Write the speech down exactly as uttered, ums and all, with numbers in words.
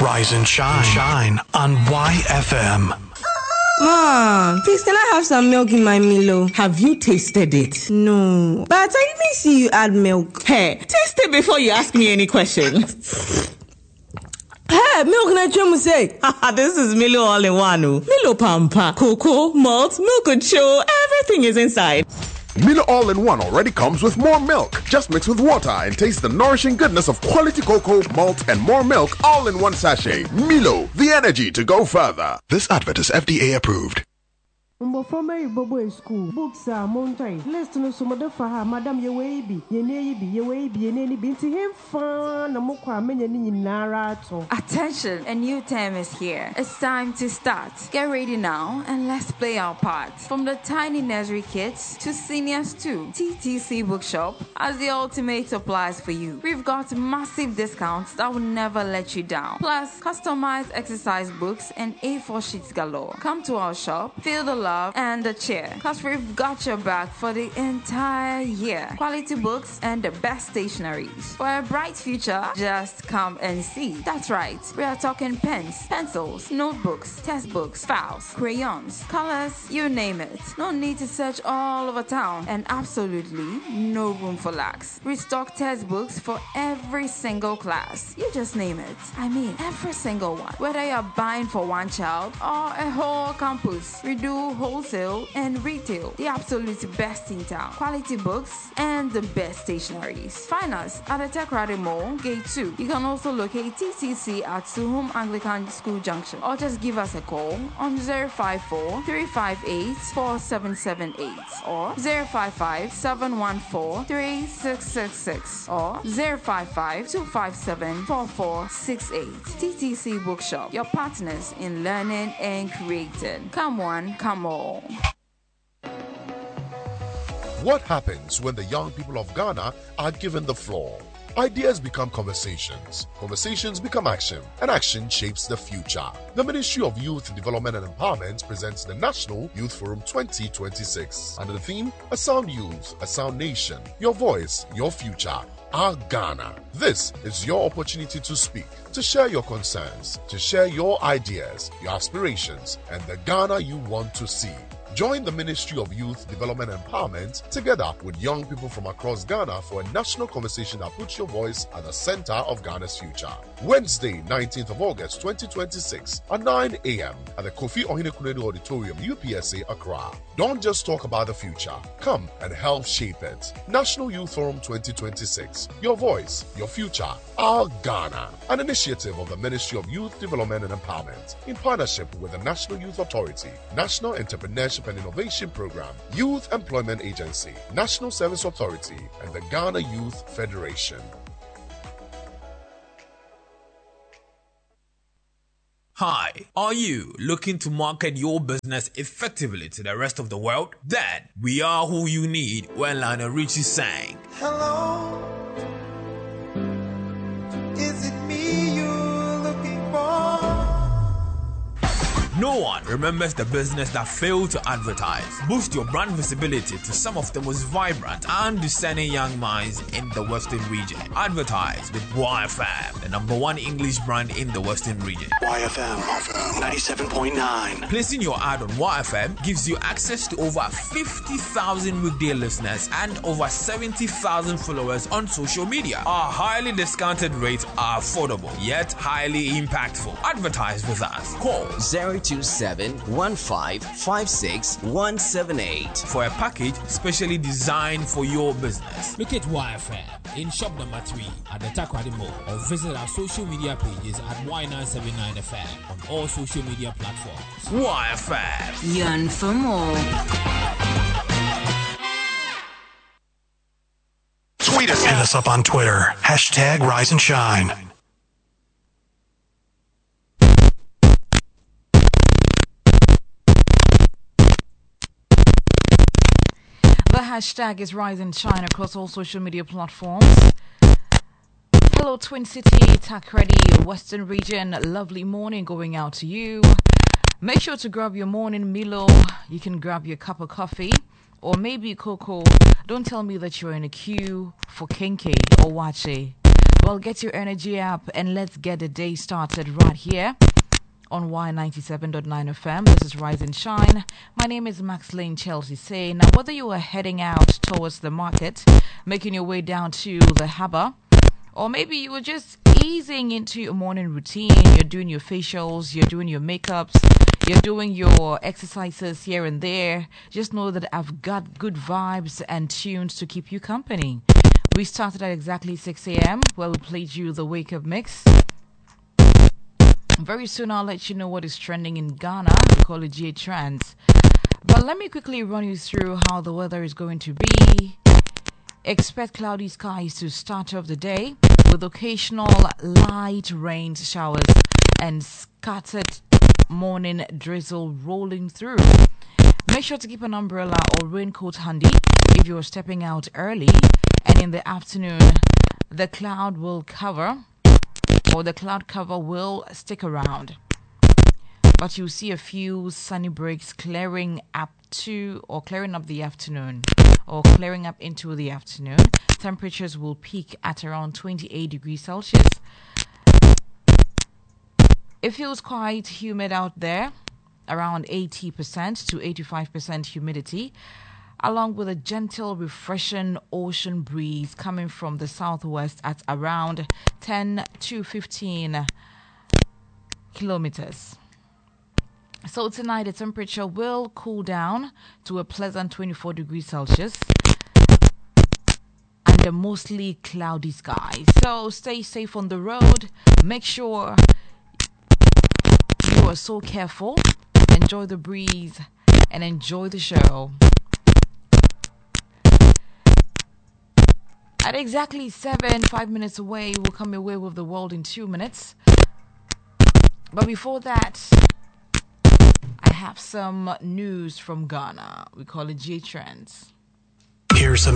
Rise and shine. Shine on Y F M. Mom, please can I have some milk in my Milo? Have you tasted it? No, but I didn't see you add milk. Hey, taste it before you ask me any questions. Hey, milk na chomu say. This is Milo all in one. Milo Pampa, cocoa, malt, milk and show, everything is inside. Milo All-in-One already comes with more milk. Just mix with water and taste the nourishing goodness of quality cocoa, malt, and more milk all in one sachet. Milo, the energy to go further. This advert is F D A approved. Mbo from my bobo school books are mountain list no so mother for her madam ye way be ye ne be ye way be ye ne be to him fan na mo kwa menya ni nara to. Attention, a new term is here. It's time to start. Get ready now and let's play our part. From the tiny nursery kids to seniors too, T T C Bookshop has the ultimate supplies for you. We've got massive discounts that will never let you down. Plus customized exercise books and A four sheets galore. Come to our shop, feel the love and the cheer, cause we've got your back for the entire year. Quality books and the best stationeries for a bright future. Just come and see. That's right, we are talking pens, pencils, notebooks, textbooks, files, crayons, colors, you name it. No need to search all over town, and absolutely no room for lacks. We stock textbooks for every single class. You just name it. I mean every single one. Whether you're buying for one child or a whole campus, we do wholesale and retail, the absolute best in town. Quality books and the best stationeries. Find us at the Takoradi Mall, Gate two. You can also locate T T C at Suhum Anglican School Junction, or just give us a call on zero five four, three five eight, four seven seven eight or zero five five, seven one four, three six six six or zero five five, two five seven, four four six eight. T T C Bookshop, your partners in learning and creating. Come on, come on. What happens when the young people of Ghana are given the floor? Ideas become conversations, conversations become action, and action shapes the future. The Ministry of Youth Development and Empowerment presents the National Youth Forum twenty twenty-six under the theme, A Sound Youth, A Sound Nation, Your Voice, Your Future, Our Ghana. This is your opportunity to speak, to share your concerns, to share your ideas, your aspirations, and the Ghana you want to see. Join the Ministry of Youth Development and Empowerment together with young people from across Ghana for a national conversation that puts your voice at the center of Ghana's future. Wednesday, nineteenth of August twenty twenty-six at nine a.m. at the Kofi Ohene-Kunedu Auditorium, U P S A, Accra. Don't just talk about the future. Come and help shape it. National Youth Forum twenty twenty-six. Your voice, your future, our Ghana. An initiative of the Ministry of Youth Development and Empowerment in partnership with the National Youth Authority, National Entrepreneurship and Innovation Program, Youth Employment Agency, National Service Authority, and the Ghana Youth Federation. Hi, are you looking to market your business effectively to the rest of the world? Then we are who you need when Lionel Richie sang. Hello, is it me you're looking for? No one remembers the business that failed to advertise. Boost your brand visibility to some of the most vibrant and discerning young minds in the Western region. Advertise with Y F M, the number one English brand in the Western region. Y F M ninety-seven point nine. Placing your ad on Y F M gives you access to over fifty thousand weekday listeners and over seventy thousand followers on social media. Our highly discounted rates are affordable yet highly impactful. Advertise with us. Call zero two seven, one five, five six, one seven eight for a package specially designed for your business. Look at Y F M in shop number three at the Takoradi Mall, or visit our social media pages at Y nine seven nine F M on all social media platforms. Y F M. Yearn for more. Tweet us. Hit us up on Twitter. Hashtag Rise and Shine. The hashtag is Rise and Shine across all social media platforms. Hello, Twin City, Takoradi, Western Region. Lovely morning going out to you. Make sure to grab your morning Milo. You can grab your cup of coffee or maybe cocoa. Don't tell me that you're in a queue for Kenke or Wache. Well, get your energy up and let's get the day started right here on Y ninety-seven point nine F M. This is Rise and Shine. My name is Max Lane Chelsea Say. Now, whether you are heading out towards the market, making your way down to the harbour, or maybe you were just easing into your morning routine, you're doing your facials, you're doing your makeups, you're doing your exercises here and there, just know that I've got good vibes and tunes to keep you company. We started at exactly six a.m. where we played you the Wake Up Mix. Very soon I'll let you know what is trending in Ghana. We call it J Trends. But let me quickly run you through how the weather is going to be. Expect cloudy skies to start off the day with occasional light rain showers and scattered morning drizzle rolling through. Make sure to keep an umbrella or raincoat handy if you're stepping out early. And in the afternoon, the cloud will cover, or the cloud cover will stick around. But you'll see a few sunny breaks clearing up to, or clearing up the afternoon, or clearing up into the afternoon. Temperatures will peak at around twenty-eight degrees Celsius. It feels quite humid out there, around eighty percent to eighty-five percent humidity, along with a gentle, refreshing ocean breeze coming from the southwest at around ten to fifteen kilometers. So tonight the temperature will cool down to a pleasant twenty-four degrees Celsius and a mostly cloudy sky. So stay safe on the road. Make sure you are so careful. Enjoy the breeze and enjoy the show. At exactly seven, five minutes away, we'll come away with the world in two minutes. But before that, I have some news from Ghana. We call it J Trends. Here's some